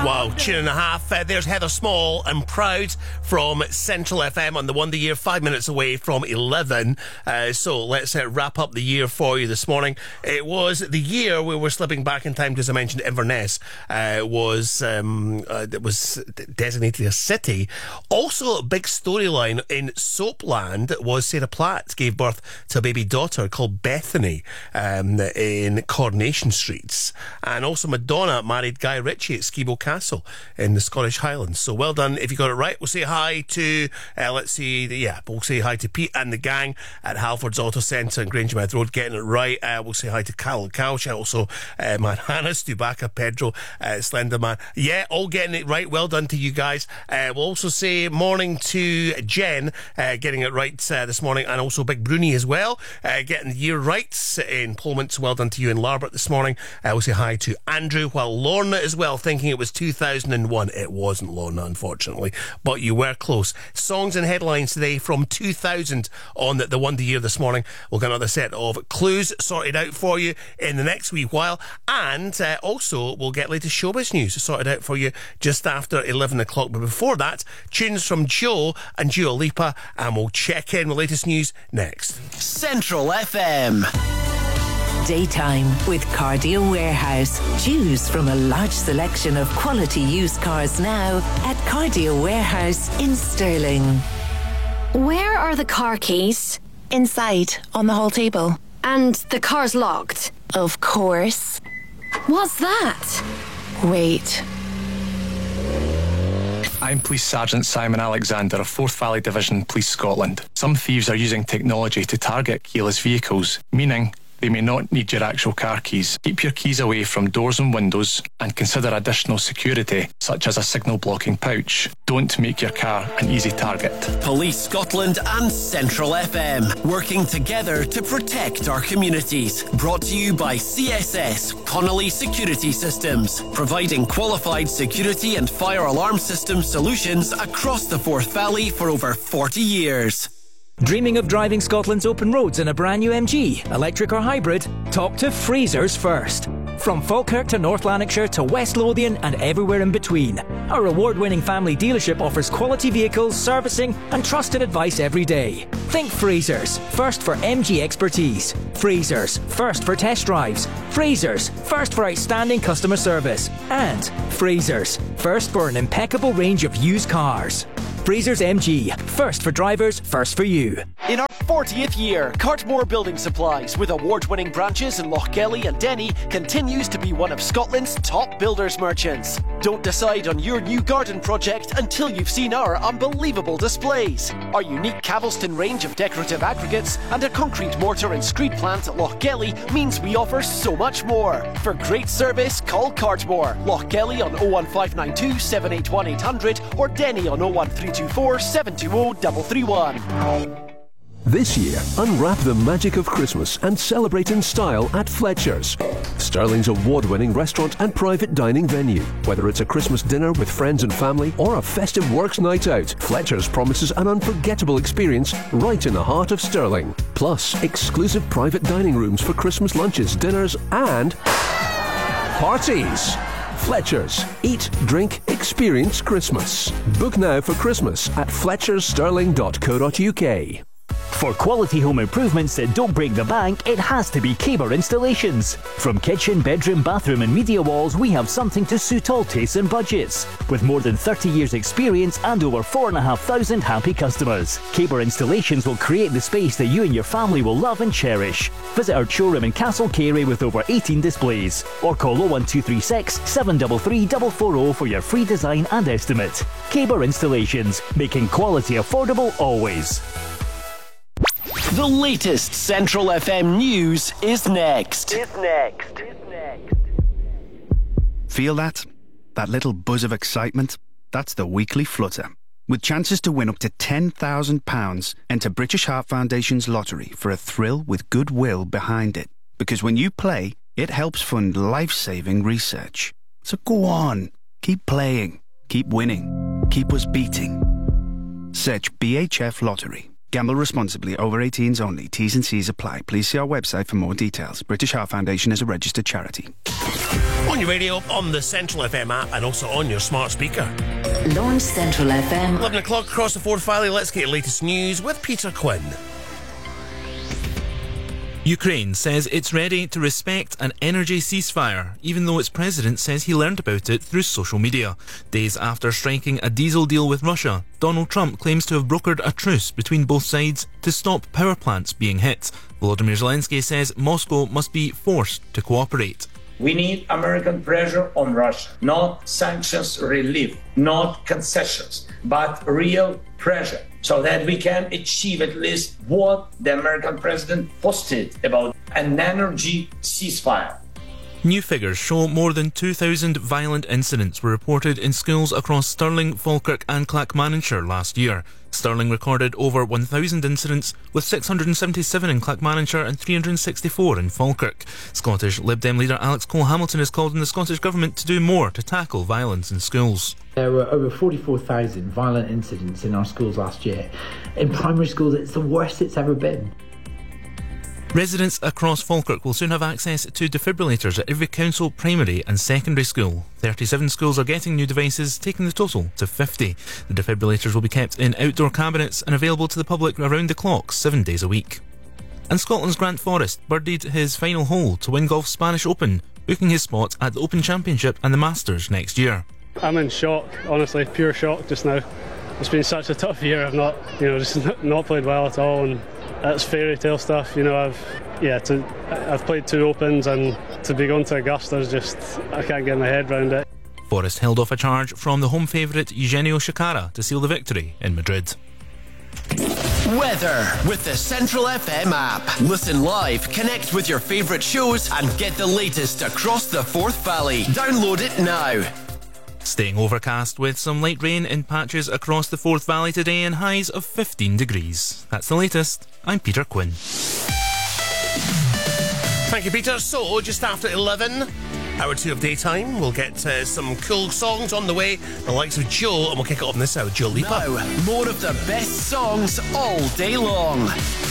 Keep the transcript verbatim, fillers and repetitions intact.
Wow, tune and a half. Uh, there's Heather Small and Proud from Central F M on the Wonder Year, five minutes away from eleven. Uh, so let's uh, wrap up the year for you this morning. It was the year we were slipping back in time because I mentioned Inverness uh, was um, uh, it was designated a city. Also, a big storyline in Soapland was Sarah Platt gave birth to a baby daughter called Bethany um, in Coronation Streets. And also Madonna married Guy Ritchie at Skibo Castle in the Scottish Highlands. So well done if you got it right. We'll say hi to uh, let's see yeah we'll say hi to Pete and the gang at Halford's Auto Centre and Grangemouth Road getting it right. Uh, we'll say hi to Carol Couch, also uh, Manhana, Stubaka, Pedro, uh, Slenderman, yeah, all getting it right. Well done to you guys. Uh, we'll also say morning to Jen, uh, getting it right uh, this morning, and also Big Bruni as well, uh, getting the year right in Pullman. So well done to you in Larbert this morning. Uh, we'll say hi to Andrew, while Lorna as well, thinking it was two thousand one. It wasn't, Lorna, unfortunately, but you were close. Songs and headlines today from two thousand on the, the Wonder Year this morning. We'll get another set of clues sorted out for you in the next wee while, and uh, also we'll get latest showbiz news sorted out for you just after eleven o'clock. But before that, tunes from Joe and Dua Lipa, and we'll check in with latest news next. Central F M. Daytime with Cardio Warehouse. Choose from a large selection of quality used cars now at Cardio Warehouse in Stirling. Where are the car keys? Inside, on the hall table. And the car's locked? Of course. What's that? Wait. I'm Police Sergeant Simon Alexander of Forth Valley Division, Police Scotland. Some thieves are using technology to target keyless vehicles, meaning they may not need your actual car keys. Keep your keys away from doors and windows and consider additional security, such as a signal blocking pouch. Don't make your car an easy target. Police Scotland and Central F M, working together to protect our communities. Brought to you by C S S, Connolly Security Systems, providing qualified security and fire alarm system solutions across the Forth Valley for over forty years. Dreaming of driving Scotland's open roads in a brand new M G, electric or hybrid? Talk to Freezers first. From Falkirk to North Lanarkshire to West Lothian and everywhere in between, our award-winning family dealership offers quality vehicles, servicing and trusted advice every day. Think Freezers, first for M G expertise. Freezers, first for test drives. Freezers, first for outstanding customer service. And Freezers, first for an impeccable range of used cars. Freezers M G, first for drivers, first for you. In our fortieth year, Cartmore Building Supplies, with award-winning branches in Lochgelly and Denny, continues to be one of Scotland's top builders merchants. Don't decide on your new garden project until you've seen our unbelievable displays. Our unique Cavelston range of decorative aggregates and a concrete mortar and screed plant at Lochgelly means we offer so much more. For great service, call Cartmore. Lochgelly on oh one five nine two, seven eight one, eight hundred or Denny on oh one three two four, seven two oh, three three one. This year, unwrap the magic of Christmas and celebrate in style at Fletcher's, Stirling's award-winning restaurant and private dining venue. Whether it's a Christmas dinner with friends and family or a festive works night out, Fletcher's promises an unforgettable experience right in the heart of Stirling. Plus, exclusive private dining rooms for Christmas lunches, dinners and parties. Fletcher's. Eat, drink, experience Christmas. Book now for Christmas at fletchers stirling dot co dot uk. For quality home improvements that don't break the bank, it has to be Caber Installations. From kitchen, bedroom, bathroom and media walls, we have something to suit all tastes and budgets. With more than thirty years experience and over four thousand five hundred happy customers, Caber Installations will create the space that you and your family will love and cherish. Visit our showroom in Castle Carey with over eighteen displays, or call oh one two three six, seven three three, four four oh for your free design and estimate. Caber Installations, making quality affordable always. The latest Central F M news is next. Is next. Feel that? That little buzz of excitement? That's the weekly flutter. With chances to win up to ten thousand pounds, enter British Heart Foundation's lottery for a thrill with goodwill behind it. Because when you play, it helps fund life-saving research. So go on, keep playing, keep winning, keep us beating. Search B H F Lottery. Gamble responsibly. Over eighteens only. T's and C's apply. Please see our website for more details. British Heart Foundation is a registered charity. On your radio, on the Central F M app, and also on your smart speaker. Launch Central F M. eleven o'clock across the Forth Valley. Let's get your latest news with Peter Quinn. Ukraine says it's ready to respect an energy ceasefire, even though its president says he learned about it through social media. Days after striking a diesel deal with Russia, Donald Trump claims to have brokered a truce between both sides to stop power plants being hit. Volodymyr Zelensky says Moscow must be forced to cooperate. We need American pressure on Russia, not sanctions relief, not concessions, but real pressure, so that we can achieve at least what the American president posted about an energy ceasefire. New figures show more than two thousand violent incidents were reported in schools across Stirling, Falkirk and Clackmannanshire last year. Stirling recorded over one thousand incidents, with six hundred seventy-seven in Clackmannanshire and three hundred sixty-four in Falkirk. Scottish Lib Dem leader Alex Cole-Hamilton has called on the Scottish Government to do more to tackle violence in schools. There were over forty-four thousand violent incidents in our schools last year. In primary schools, it's the worst it's ever been. Residents across Falkirk will soon have access to defibrillators at every council, primary and secondary school. thirty-seven schools are getting new devices, taking the total to fifty. The defibrillators will be kept in outdoor cabinets and available to the public around the clock, seven days a week. And Scotland's Grant Forrest birdied his final hole to win golf's Spanish Open, booking his spot at the Open Championship and the Masters next year. I'm in shock, honestly, pure shock just now. It's been such a tough year. I've not, you know, just not played well at all, and it's fairy tale stuff. You know, I've, yeah, to, I've played two Opens, and to be going to Augusta is just, I can't get my head around it. Forrest held off a charge from the home favourite Eugenio Chacarra to seal the victory in Madrid. Weather with the Central F M app. Listen live, connect with your favourite shows and get the latest across the Forth Valley. Download it now. Staying overcast with some light rain in patches across the Forth Valley today and highs of fifteen degrees. That's the latest. I'm Peter Quinn. Thank you, Peter. So, just after eleven, hour two of daytime, we'll get uh, some cool songs on the way, the likes of Joe, and we'll kick it off in this hour, Joe Lipa. Now, more of the best songs all day long.